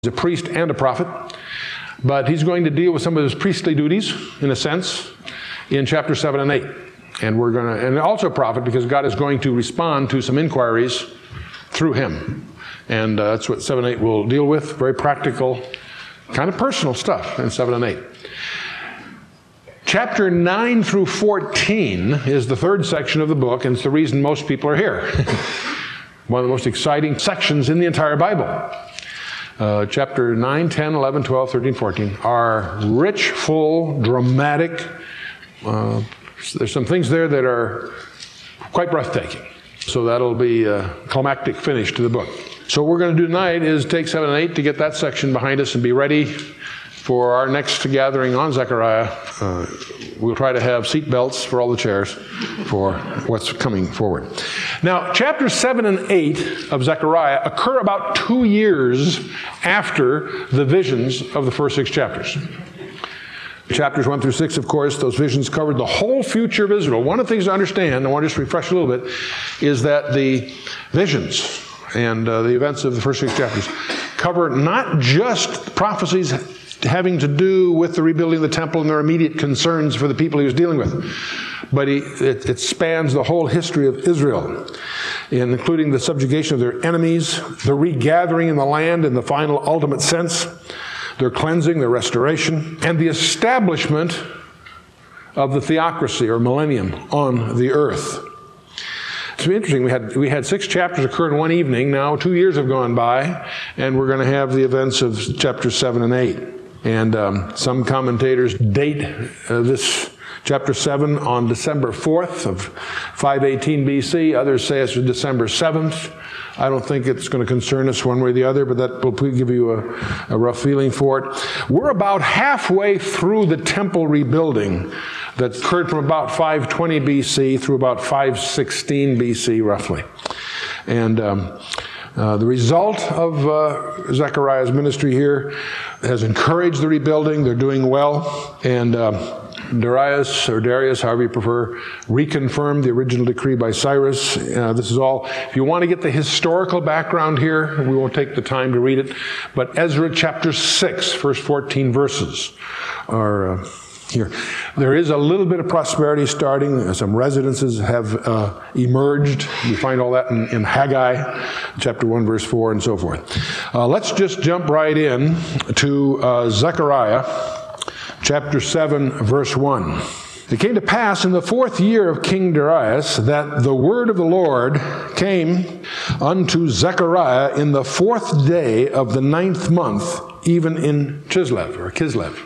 He's a priest and a prophet, but he's going to deal with some of his priestly duties, in a sense, in chapter 7 and 8. And also a prophet, because God is going to respond to some inquiries through him. And that's what 7 and 8 will deal with. Very practical, kind of personal stuff in 7 and 8. Chapter 9 through 14 is the third section of the book, and it's the reason most people are here. One of the most exciting sections in the entire Bible. Chapter 9, 10, 11, 12, 13, 14 are rich, full, dramatic. There's some things there that are quite breathtaking. So that'll be a climactic finish to the book. So what we're going to do tonight is take 7 and 8 to get that section behind us and be ready for our next gathering on Zechariah. We'll try to have seat belts for all the chairs for what's coming forward. Now, chapters 7 and 8 of Zechariah occur about 2 years after the visions of the first 6 chapters. Chapters 1 through 6, of course, those visions covered the whole future of Israel. One of the things to understand, I want to just refresh a little bit, is that the visions and the events of the first 6 chapters cover not just prophecies having to do with the rebuilding of the temple and their immediate concerns for the people he was dealing with, but it spans the whole history of Israel, including the subjugation of their enemies, the regathering in the land in the final ultimate sense, their cleansing, their restoration, and the establishment of the theocracy or millennium on the earth. It's interesting. We had 6 chapters occur in one evening. Now 2 years have gone by, and we're going to have the events of chapters 7 and 8. And some commentators date this chapter 7 on December 4th of 518 BC. Others say it's December 7th. I don't think it's going to concern us one way or the other, but that will give you a rough feeling for it. We're about halfway through the temple rebuilding that occurred from about 520 BC through about 516 BC, roughly. And the result of Zechariah's ministry here has encouraged the rebuilding. They're doing well. And Darius, however you prefer, reconfirmed the original decree by Cyrus. This is all, if you want to get the historical background here, we won't take the time to read it, but Ezra chapter 6, first 14 verses are here. There is a little bit of prosperity starting. Some residences have emerged. We find all that in Haggai, chapter 1, verse 4, and so forth. Let's just jump right in to Zechariah, chapter 7, verse 1. It came to pass in the 4th year of King Darius that the word of the Lord came unto Zechariah in the 4th day of the 9th month, even in Kislev.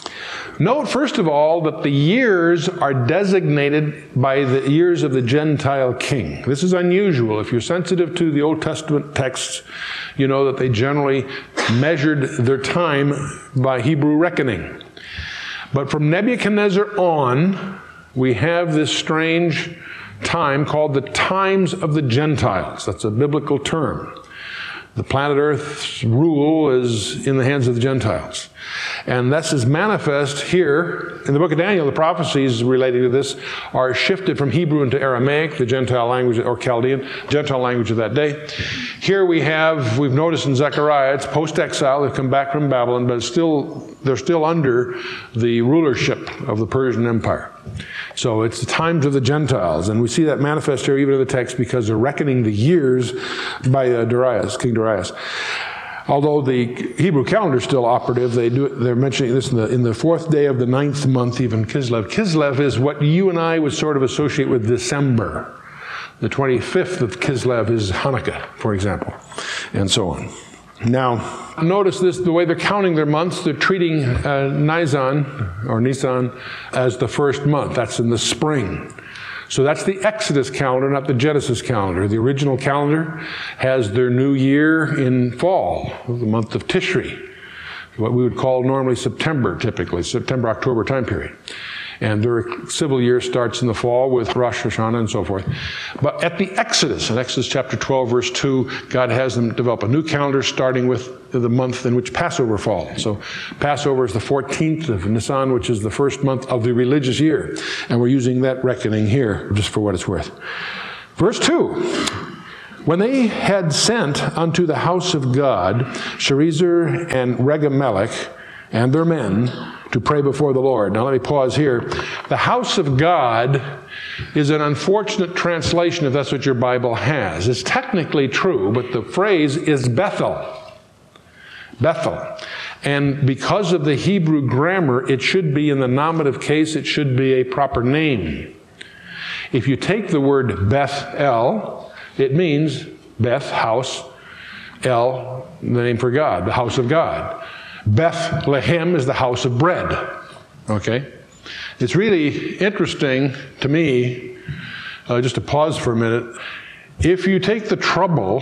Note, first of all, that the years are designated by the years of the Gentile king. This is unusual. If you're sensitive to the Old Testament texts, you know that they generally measured their time by Hebrew reckoning. But from Nebuchadnezzar on, we have this strange time called the times of the Gentiles. That's a biblical term. The planet Earth's rule is in the hands of the Gentiles. And this is manifest here in the book of Daniel. The prophecies relating to this are shifted from Hebrew into Aramaic, the Gentile language, or Chaldean, Gentile language of that day. Here we've noticed in Zechariah, it's post-exile, they've come back from Babylon, but they're still under the rulership of the Persian Empire. So it's the times of the Gentiles, and we see that manifest here even in the text because they're reckoning the years by King Darius. Although the Hebrew calendar is still operative, they're mentioning this in the 4th day of the 9th month, even Kislev. Kislev is what you and I would sort of associate with December. The 25th of Kislev is Hanukkah, for example, and so on. Now, notice this, the way they're counting their months, they're treating Nisan as the first month. That's in the spring. So that's the Exodus calendar, not the Genesis calendar. The original calendar has their new year in fall, the month of Tishri, what we would call normally September, typically, September-October time period. And their civil year starts in the fall with Rosh Hashanah and so forth. But at the Exodus, in Exodus chapter 12, verse 2, God has them develop a new calendar starting with the month in which Passover falls. So Passover is the 14th of Nisan, which is the first month of the religious year. And we're using that reckoning here, just for what it's worth. Verse 2. When they had sent unto the house of God Sharezer and Regamelech and their men to pray before the Lord. Now let me pause here. The house of God is an unfortunate translation if that's what your Bible has. It's technically true, but the phrase is Bethel. Bethel. And because of the Hebrew grammar, it should be in the nominative case, it should be a proper name. If you take the word Beth-El, it means Beth, house, El, the name for God, the house of God. Bethlehem is the house of bread. Okay? It's really interesting to me, just to pause for a minute, if you take the trouble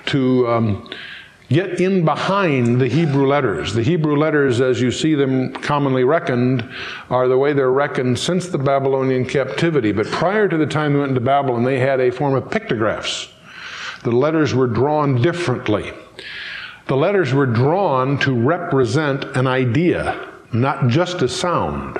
to get in behind the Hebrew letters. The Hebrew letters, as you see them commonly reckoned, are the way they're reckoned since the Babylonian captivity. But prior to the time they went into Babylon, they had a form of pictographs. The letters were drawn differently. The letters were drawn to represent an idea, not just a sound.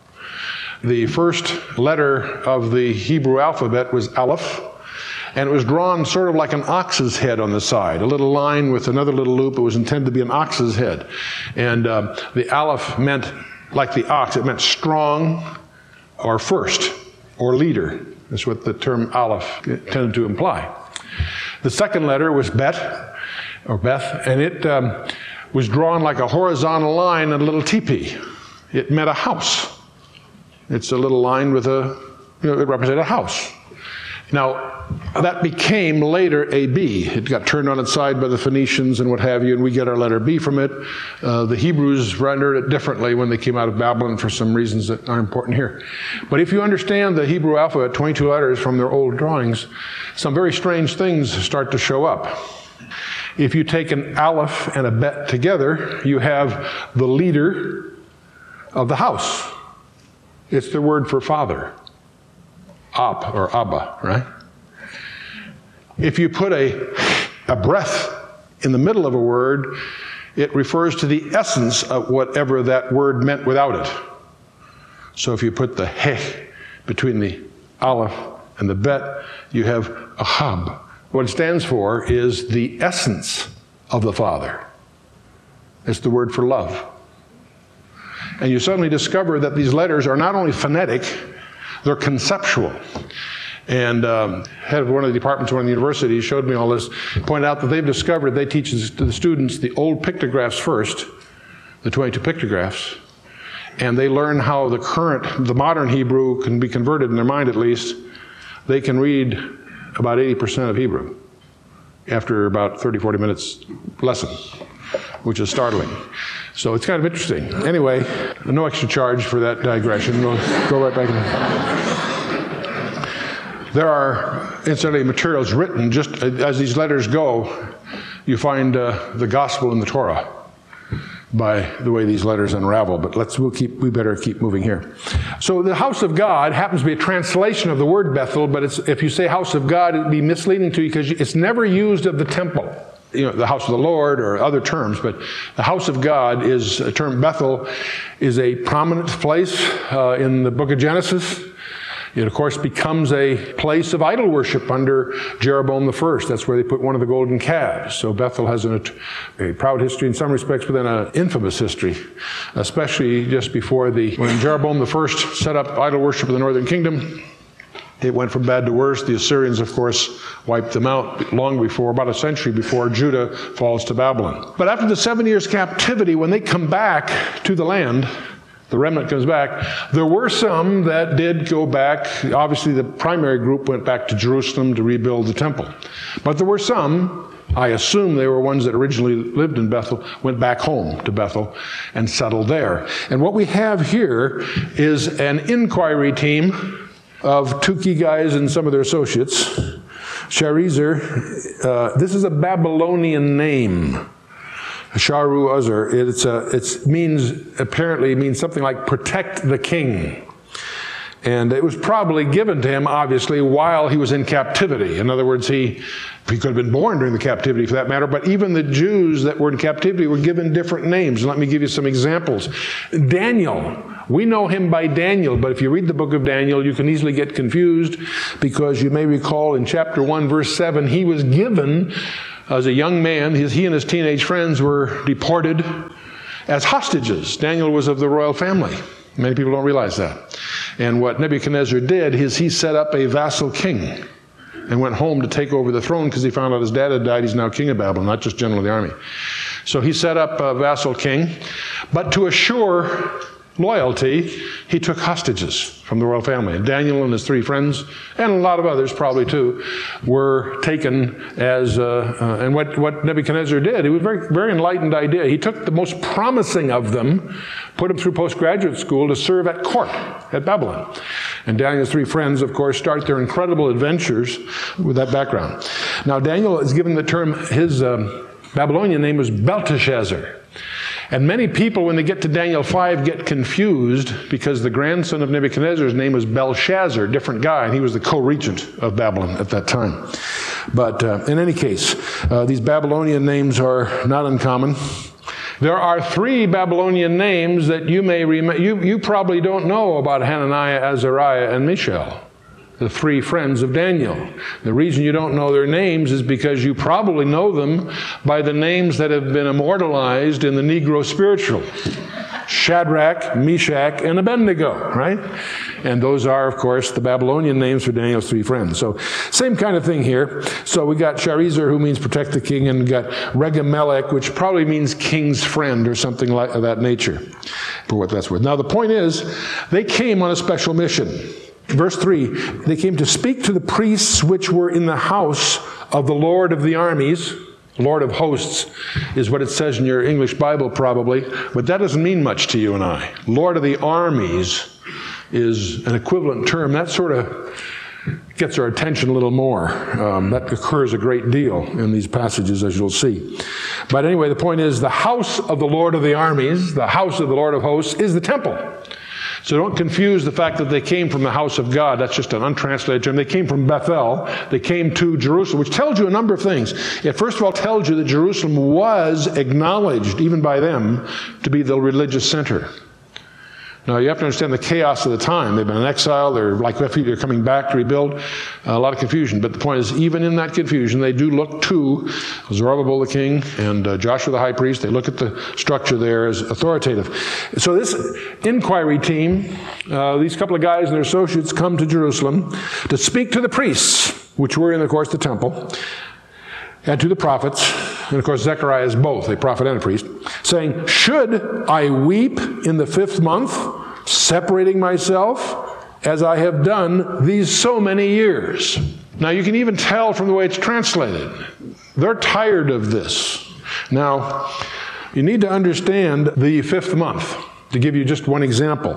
The first letter of the Hebrew alphabet was Aleph, and it was drawn sort of like an ox's head on the side, a little line with another little loop. It was intended to be an ox's head. And the Aleph meant, like the ox, it meant strong or first or leader. That's what the term Aleph tended to imply. The second letter was Bet, or Beth, and it was drawn like a horizontal line and a little teepee. It meant a house. It's a little line with it represented a house. Now, that became later a B. It got turned on its side by the Phoenicians and what have you, and we get our letter B from it. The Hebrews rendered it differently when they came out of Babylon for some reasons that are important here. But if you understand the Hebrew alphabet, 22 letters from their old drawings, some very strange things start to show up. If you take an Aleph and a Bet together, you have the leader of the house. It's the word for father. Ab or Abba, right? If you put a breath in the middle of a word, it refers to the essence of whatever that word meant without it. So if you put the he between the Aleph and the Bet, you have Ahab. What it stands for is the essence of the Father. It's the word for love. And you suddenly discover that these letters are not only phonetic, they're conceptual. And head of one of the departments of one of the universities showed me all this, pointed out that they've discovered, they teach the students the old pictographs first, the 22 pictographs, and they learn how the modern Hebrew can be converted in their mind at least. They can read about 80% of Hebrew after about 30, 40 minutes lesson, which is startling. So it's kind of interesting. Anyway, no extra charge for that digression. We'll go right back in. There are, incidentally, materials written just as these letters go. You find the gospel in the Torah by the way these letters unravel. But we better keep moving here. So the house of God happens to be a translation of the word Bethel, but if you say house of God, it would be misleading to you because it's never used of the temple. The house of the Lord or other terms, but the house of God is a term. Bethel is a prominent place in the book of Genesis. It, of course, becomes a place of idol worship under Jeroboam I. That's where they put one of the golden calves. So Bethel has a proud history in some respects, but then an infamous history, especially just before when Jeroboam I set up idol worship in the northern kingdom. It went from bad to worse. The Assyrians, of course, wiped them out long before, about a century before Judah falls to Babylon. But after the 7 years captivity, when they come back to the land, the remnant comes back, there were some that did go back. Obviously, the primary group went back to Jerusalem to rebuild the temple. But there were some, I assume they were ones that originally lived in Bethel, went back home to Bethel and settled there. And what we have here is an inquiry team of Tukey guys and some of their associates. Sharezer, this is a Babylonian name. Sharu-Uzzer, apparently means something like protect the king. And it was probably given to him, obviously, while he was in captivity. In other words, he could have been born during the captivity for that matter, but even the Jews that were in captivity were given different names. Let me give you some examples. Daniel, we know him by Daniel, but if you read the book of Daniel, you can easily get confused because you may recall in chapter 1, verse 7, he was given as a young man, he and his teenage friends were deported as hostages. Daniel was of the royal family. Many people don't realize that. And what Nebuchadnezzar did is he set up a vassal king and went home to take over the throne because he found out his dad had died. He's now king of Babylon, not just general of the army. So he set up a vassal king. But to assure loyalty, he took hostages from the royal family. And Daniel and his three friends, and a lot of others probably too, were taken as, and what Nebuchadnezzar did, it was a very, very enlightened idea. He took the most promising of them, put them through postgraduate school to serve at court at Babylon. And Daniel's three friends, of course, start their incredible adventures with that background. Now, Daniel is given the term, his Babylonian name was Belteshazzar. And many people, when they get to Daniel 5, get confused because the grandson of Nebuchadnezzar's name was Belshazzar, different guy, and he was the co-regent of Babylon at that time. But in any case, these Babylonian names are not uncommon. There are three Babylonian names that you may remember. You probably don't know about Hananiah, Azariah, and Mishael, the three friends of Daniel. The reason you don't know their names is because you probably know them by the names that have been immortalized in the Negro spiritual. Shadrach, Meshach, and Abednego, right? And those are, of course, the Babylonian names for Daniel's three friends. So, same kind of thing here. So we got Sharezer, who means protect the king, and we got Regamelech, which probably means king's friend or something like that nature, for what that's worth. Now, the point is, they came on a special mission. Verse 3, they came to speak to the priests which were in the house of the Lord of the armies. Lord of hosts is what it says in your English Bible probably, but that doesn't mean much to you and I. Lord of the armies is an equivalent term. That sort of gets our attention a little more. That occurs a great deal in these passages, as you'll see. But anyway, the point is the house of the Lord of the armies, the house of the Lord of hosts, is the temple. So don't confuse the fact that they came from the house of God. That's just an untranslated term. They came from Bethel. They came to Jerusalem, which tells you a number of things. It first of all tells you that Jerusalem was acknowledged, even by them, to be the religious center. Now, you have to understand the chaos of the time. They've been in exile. They're like refugees. They're coming back to rebuild. A lot of confusion. But the point is, even in that confusion, they do look to Zerubbabel the king and Joshua the high priest. They look at the structure there as authoritative. So this inquiry team, these couple of guys and their associates come to Jerusalem to speak to the priests, which were in, of course, the temple, and to the prophets. And of course, Zechariah is both a prophet and a priest, saying, should I weep in the 5th month, separating myself, as I have done these so many years? Now, you can even tell from the way it's translated. They're tired of this. Now, you need to understand the 5th month, to give you just one example.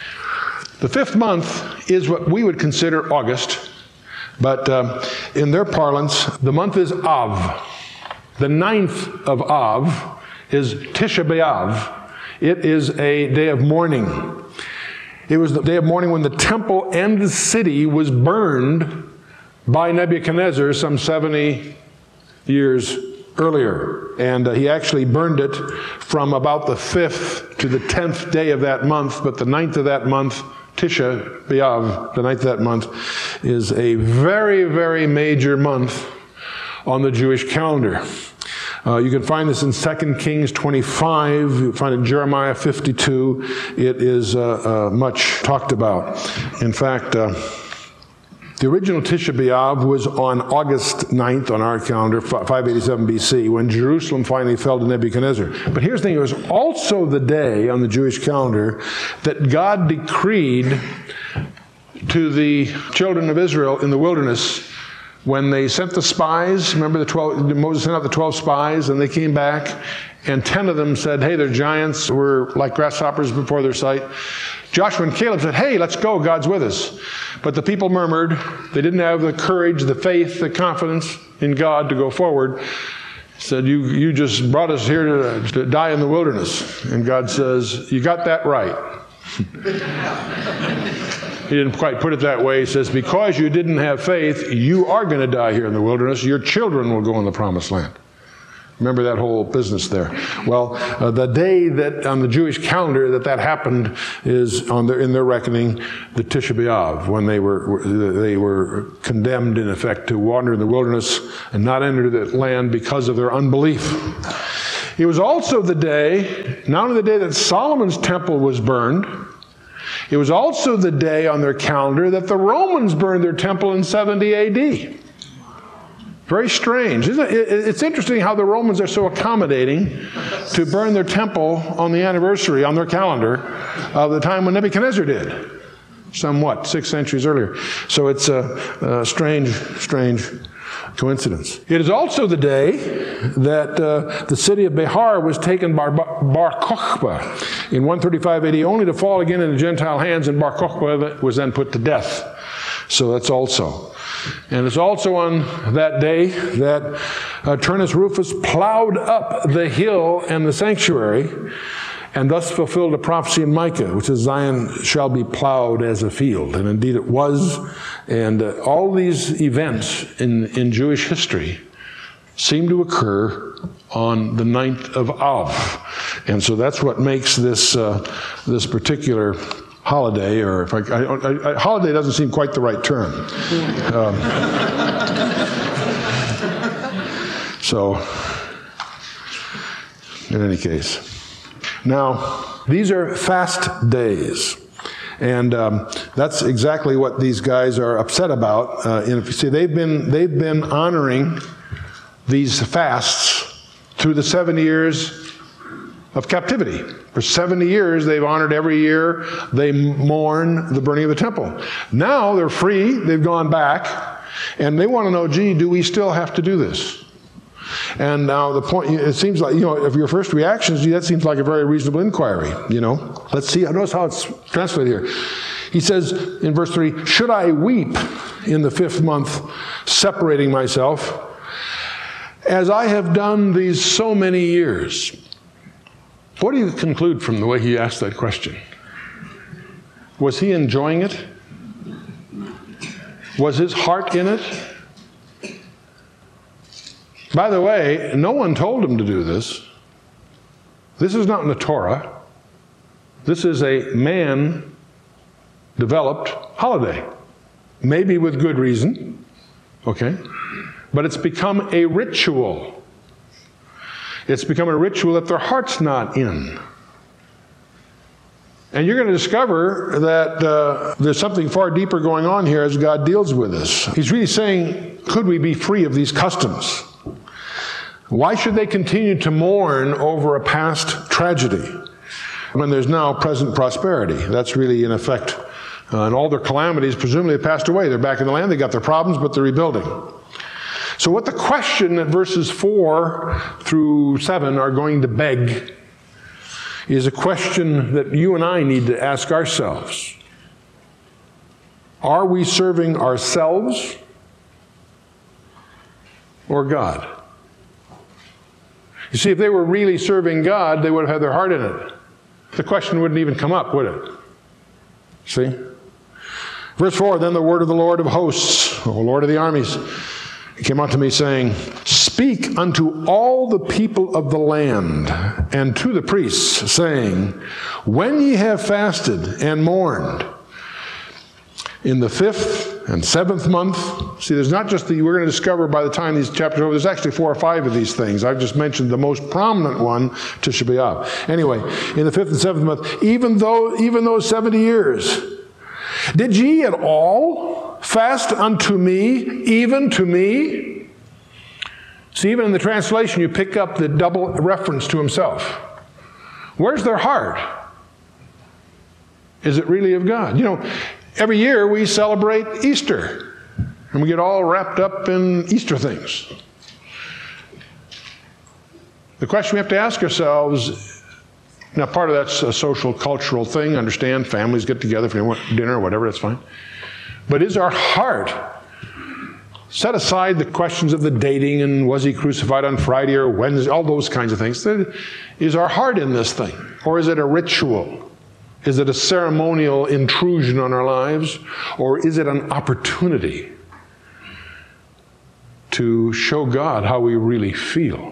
The 5th month is what we would consider August, but in their parlance, the month is Av. The 9th of Av is Tisha B'Av. It is a day of mourning. It was the day of mourning when the temple and the city was burned by Nebuchadnezzar some 70 years earlier. And he actually burned it from about the 5th to the 10th day of that month, but the 9th of that month, Tisha B'Av, the 9th of that month, is a very, very major month on the Jewish calendar. You can find this in 2 Kings 25. You find it in Jeremiah 52. It is much talked about. In fact, the original Tisha B'Av was on August 9th on our calendar, 587 BC, when Jerusalem finally fell to Nebuchadnezzar. But here's the thing. It was also the day on the Jewish calendar that God decreed to the children of Israel in the wilderness when they sent the spies. Remember Moses sent out the 12 spies, and they came back, and 10 of them said, hey, they're giants. We're like grasshoppers before their sight. Joshua and Caleb said, hey, let's go. God's with us. But the people murmured. They didn't have the courage, the faith, the confidence in God to go forward. Said, you just brought us here to die in the wilderness. And God says, you got that right. He didn't quite put it that way. He says, because you didn't have faith, you are going to die here in the wilderness. Your children will go in the promised land. Remember that whole business there. Well, the day that on the Jewish calendar that happened is in their reckoning the Tisha B'Av, when they were condemned in effect to wander in the wilderness and not enter the land because of their unbelief. It was also the day, not only the day that Solomon's temple was burned, it was also the day on their calendar that the Romans burned their temple in 70 A.D. Very strange. Isn't it? It's interesting how the Romans are so accommodating to burn their temple on the anniversary, on their calendar, of the time when Nebuchadnezzar did. Somewhat, 6 centuries earlier. So it's a strange coincidence. It is also the day that the city of Behar was taken by Bar Kokhba in 135 AD, only to fall again into Gentile hands, and Bar Kokhba was then put to death. So that's also. And it's also on that day that Turnus Rufus plowed up the hill and the sanctuary, and thus fulfilled a prophecy in Micah, which is, Zion shall be plowed as a field. And indeed it was. And all these events in Jewish history seem to occur on the 9th of Av. And so that's what makes this particular holiday, or holiday doesn't seem quite the right term. So, in any case. Now, these are fast days. And that's exactly what these guys are upset about. See, they've been honoring these fasts through the 7 years of captivity. For 70 years, they've honored every year. They mourn the burning of the temple. Now they're free. They've gone back. And they want to know, gee, do we still have to do this? And now the point, it seems like, if your first reaction is, gee, that seems like a very reasonable inquiry, Let's see, notice how it's translated here. He says in verse 3, should I weep in the 5th month, separating myself, as I have done these so many years? What do you conclude from the way he asked that question? Was he enjoying it? Was his heart in it? By the way, no one told him to do this. This is not in the Torah. This is a man-developed holiday. Maybe with good reason, okay? But it's become a ritual. It's become a ritual that their heart's not in. And you're going to discover that there's something far deeper going on here as God deals with this. He's really saying, could we be free of these customs? Why should they continue to mourn over a past tragedy when there's now present prosperity? That's really, in effect, and all their calamities presumably have passed away. They're back in the land, they got their problems, but they're rebuilding. So what the question that verses 4 through 7 are going to beg is a question that you and I need to ask ourselves. Are we serving ourselves or God? You see, if they were really serving God, they would have had their heart in it. The question wouldn't even come up, would it? See? Verse 4, then the word of the Lord of hosts, O Lord of the armies, came unto me, saying, speak unto all the people of the land, and to the priests, saying, when ye have fasted and mourned, in the 5th and 7th month. See, there's not just we're going to discover by the time these chapters are over, there's actually 4 or 5 of these things. I've just mentioned the most prominent one, Tisha B'Av. Anyway, in the 5th and 7th month, even those 70 years, did ye at all fast unto me, even to me? See, even in the translation, you pick up the double reference to himself. Where's their heart? Is it really of God? Every year we celebrate Easter, and we get all wrapped up in Easter things. The question we have to ask ourselves, now part of that's a social, cultural thing, understand, families get together for dinner or whatever, that's fine. But is our heart, set aside the questions of the dating and was he crucified on Friday or Wednesday, all those kinds of things, is our heart in this thing? Or is it a ritual? Is it a ceremonial intrusion on our lives, or is it an opportunity to show God how we really feel?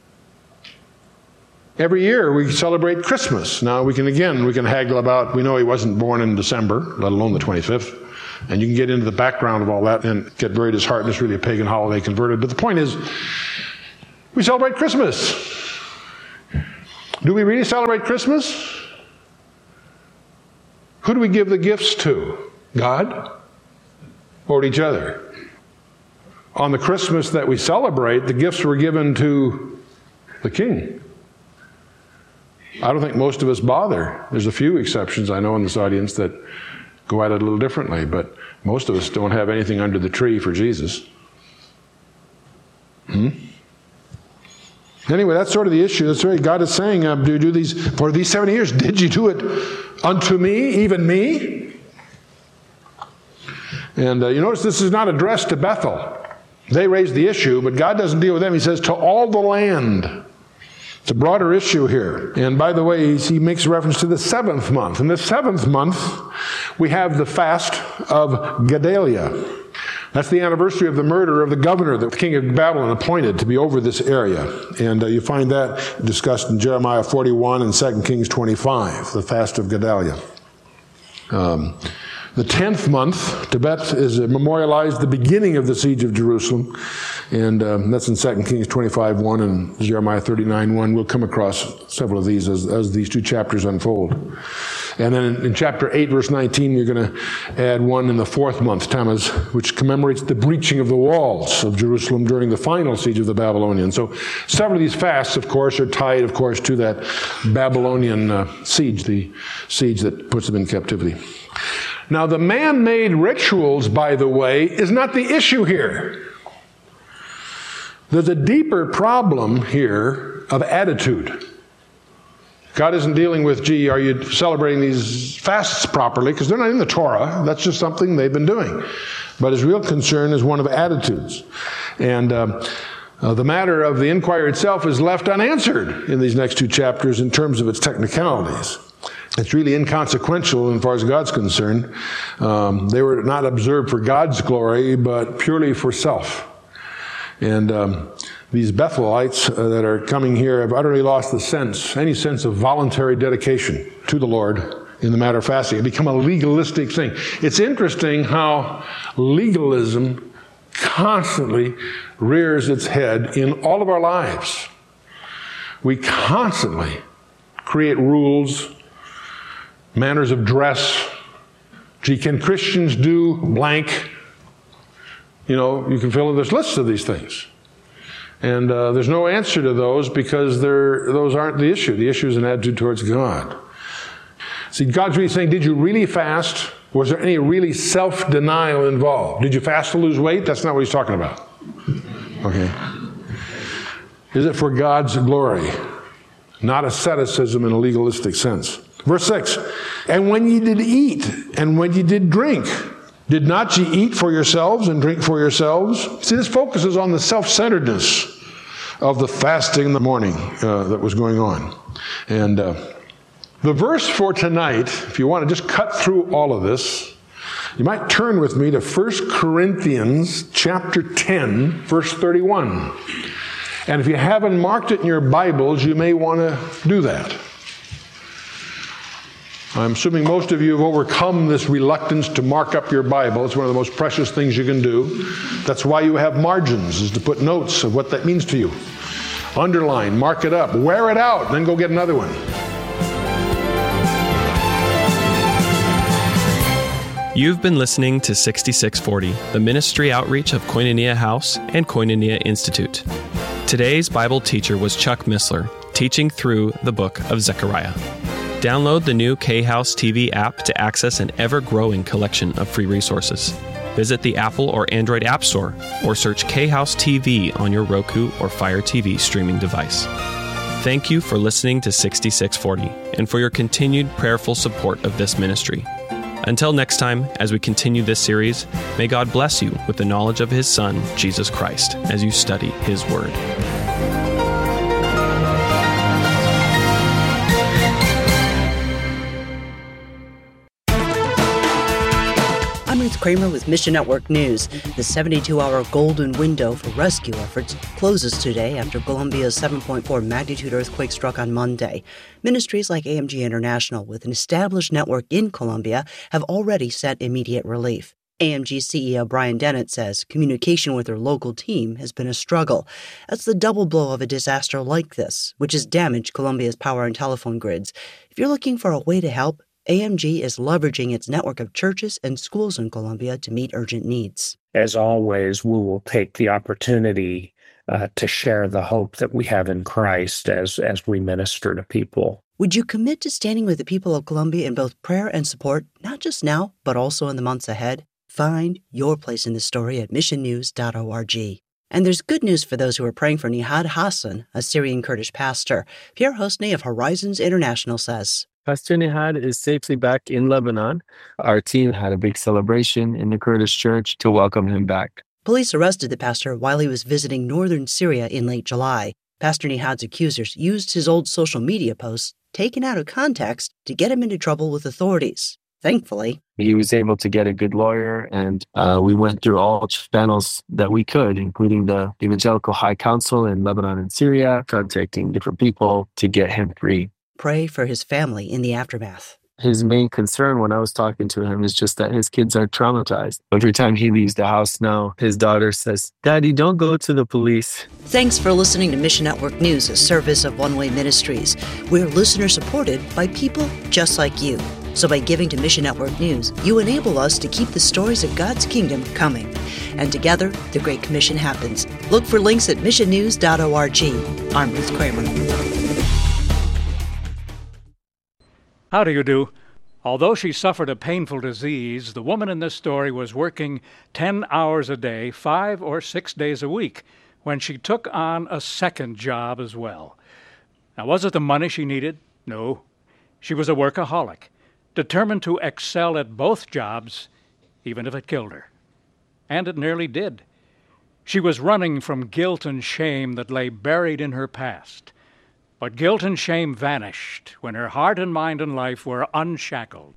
Every year we celebrate Christmas. Now we can haggle about, we know he wasn't born in December, let alone the 25th. And you can get into the background of all that and get very disheartened. It's really a pagan holiday converted. But the point is, we celebrate Christmas. Do we really celebrate Christmas? Who do we give the gifts to? God? Or to each other? On the Christmas that we celebrate, the gifts were given to the King. I don't think most of us bother. There's a few exceptions I know in this audience that go at it a little differently, but most of us don't have anything under the tree for Jesus. Anyway, that's sort of the issue. That's right. God is saying, do you do these for these 70 years? Did you do it unto me, even me? And you notice this is not addressed to Bethel. They raised the issue, but God doesn't deal with them. He says, to all the land. It's a broader issue here. And by the way, he makes reference to the 7th month. In the 7th month, we have the fast of Gedaliah. That's the anniversary of the murder of the governor that the king of Babylon appointed to be over this area. And you find that discussed in Jeremiah 41 and 2 Kings 25, the fast of Gedaliah. The 10th month, Tebet is memorialized the beginning of the siege of Jerusalem. And that's in 2 Kings 25:1 and Jeremiah 39:1. We'll come across several of these as these two chapters unfold. And then in chapter 8, verse 19, you're going to add one in the 4th month, Tammuz, which commemorates the breaching of the walls of Jerusalem during the final siege of the Babylonians. So several of these fasts, of course, are tied, of course, to that Babylonian siege, the siege that puts them in captivity. Now, the man-made rituals, by the way, is not the issue here. There's a deeper problem here of attitude. God isn't dealing with, are you celebrating these fasts properly? Because they're not in the Torah. That's just something they've been doing. But his real concern is one of attitudes. And the matter of the inquiry itself is left unanswered in these next two chapters in terms of its technicalities. It's really inconsequential as far as God's concerned. They were not observed for God's glory, but purely for self. And these Bethelites that are coming here have utterly lost any sense of voluntary dedication to the Lord in the matter of fasting. It become a legalistic thing. It's interesting how legalism constantly rears its head in all of our lives. We constantly create rules, manners of dress. Can Christians do blank? You can fill in this list of these things. And there's no answer to those because those aren't the issue. The issue is an attitude towards God. See, God's really saying, did you really fast? Was there any really self-denial involved? Did you fast to lose weight? That's not what he's talking about. Okay. Is it for God's glory? Not asceticism in a legalistic sense. Verse 6, and when ye did eat, and when ye did drink, did not ye eat for yourselves and drink for yourselves? See, this focuses on the self-centeredness of the fasting in the morning that was going on. And the verse for tonight, if you want to just cut through all of this, you might turn with me to 1 Corinthians chapter 10, verse 31. And if you haven't marked it in your Bibles, you may want to do that. I'm assuming most of you have overcome this reluctance to mark up your Bible. It's one of the most precious things you can do. That's why you have margins, is to put notes of what that means to you. Underline, mark it up, wear it out, then go get another one. You've been listening to 6640, the ministry outreach of Koinonia House and Koinonia Institute. Today's Bible teacher was Chuck Missler, teaching through the book of Zechariah. Download the new K-House TV app to access an ever-growing collection of free resources. Visit the Apple or Android App Store or search K-House TV on your Roku or Fire TV streaming device. Thank you for listening to 6640 and for your continued prayerful support of this ministry. Until next time, as we continue this series, may God bless you with the knowledge of His Son, Jesus Christ, as you study His Word. Kramer with Mission Network News. The 72-hour golden window for rescue efforts closes today after Colombia's 7.4 magnitude earthquake struck on Monday. Ministries like AMG International, with an established network in Colombia, have already sent immediate relief. AMG CEO Brian Dennett says communication with their local team has been a struggle. That's the double blow of a disaster like this, which has damaged Colombia's power and telephone grids. If you're looking for a way to help, AMG is leveraging its network of churches and schools in Colombia to meet urgent needs. As always, we will take the opportunity to share the hope that we have in Christ as we minister to people. Would you commit to standing with the people of Colombia in both prayer and support, not just now, but also in the months ahead? Find your place in the story at missionnews.org. And there's good news for those who are praying for Nihad Hassan, a Syrian Kurdish pastor. Pierre Hosney of Horizons International says, Pastor Nihad is safely back in Lebanon. Our team had a big celebration in the Kurdish church to welcome him back. Police arrested the pastor while he was visiting northern Syria in late July. Pastor Nihad's accusers used his old social media posts, taken out of context, to get him into trouble with authorities. Thankfully, he was able to get a good lawyer, and we went through all channels that we could, including the Evangelical High Council in Lebanon and Syria, contacting different people to get him free. Pray for his family in the aftermath. His main concern when I was talking to him is just that his kids are traumatized. Every time he leaves the house now, his daughter says, "Daddy, don't go to the police." Thanks for listening to Mission Network News, a service of One Way Ministries. We're listener-supported by people just like you. So by giving to Mission Network News, you enable us to keep the stories of God's kingdom coming. And together, the Great Commission happens. Look for links at missionnews.org. I'm Ruth Kramer. How do you do? Although she suffered a painful disease, the woman in this story was working 10 hours a day, 5 or 6 days a week, when she took on a second job as well. Now, was it the money she needed? No. She was a workaholic, determined to excel at both jobs, even if it killed her. And it nearly did. She was running from guilt and shame that lay buried in her past. But guilt and shame vanished when her heart and mind and life were unshackled.